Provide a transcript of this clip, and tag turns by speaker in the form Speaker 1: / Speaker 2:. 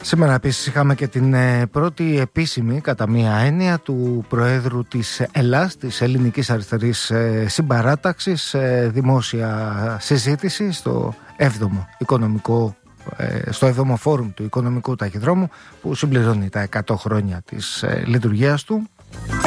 Speaker 1: Σήμερα επίσης είχαμε και την πρώτη επίσημη, κατά μία έννοια, του Προέδρου της ΕΛΑΣ, της Ελληνικής Αριστερής Συμπαράταξης, δημόσια συζήτηση στο 7ο οικονομικό, στο 7ο φόρουμ του Οικονομικού Ταχυδρόμου, που συμπληρώνει τα 100 χρόνια της λειτουργίας του.